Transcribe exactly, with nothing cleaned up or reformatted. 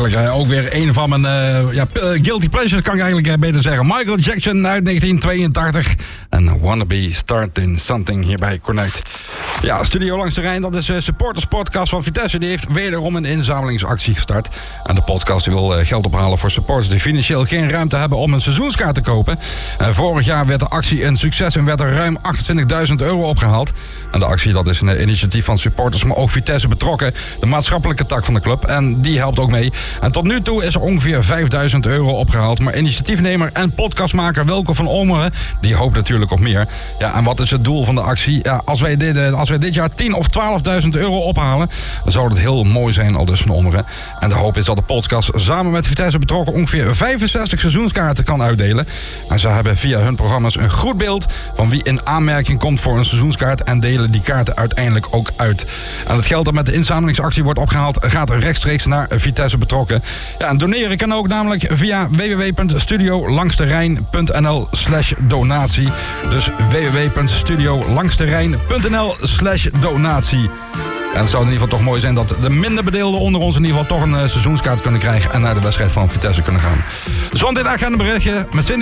natuurlijk uh, ook weer een van mijn uh, ja, guilty pleasures, kan ik eigenlijk uh, beter zeggen. Michael Jackson uit negentien tweeëntachtig. En Wannabe Starting Something hier bij Connect. Ja, Studio Langs de Rijn, dat is de supporters podcast van Vitesse. Die heeft wederom een inzamelingsactie gestart. En de podcast die wil uh, geld ophalen voor supporters die financieel geen ruimte hebben om een seizoenskaart te kopen. Uh, vorig jaar werd de actie een succes en werd er ruim achtentwintigduizend euro opgehaald. En de actie dat is een initiatief van supporters, maar ook Vitesse betrokken. De maatschappelijke tak van de club. En die helpt ook mee. En tot nu toe is er ongeveer vijfduizend euro opgehaald. Maar initiatiefnemer en podcastmaker Wilco van Ommeren, die hoopt natuurlijk op meer. Ja, en wat is het doel van de actie? Ja, als wij dit, als wij dit jaar tien of twaalfduizend euro ophalen, dan zou dat heel mooi zijn, al dus van Ommeren. En de hoop is dat de podcast samen met Vitesse betrokken ongeveer vijfenzestig seizoenskaarten kan uitdelen. En ze hebben via hun programma's een goed beeld van wie in aanmerking komt voor een seizoenskaart en delen die kaarten uiteindelijk ook uit. En het geld dat met de inzamelingsactie wordt opgehaald gaat rechtstreeks naar Vitesse betrokken. Ja, en doneren kan ook namelijk via w w w punt studio langs de rijn punt n l slash donatie. Dus w w w punt studio langs de rijn punt n l slash donatie. En het zou in ieder geval toch mooi zijn dat de minder bedeelden onder ons in ieder geval toch een uh, seizoenskaart kunnen krijgen en naar de wedstrijd van Vitesse kunnen gaan. Zo dit agenda berichtje met Cindy.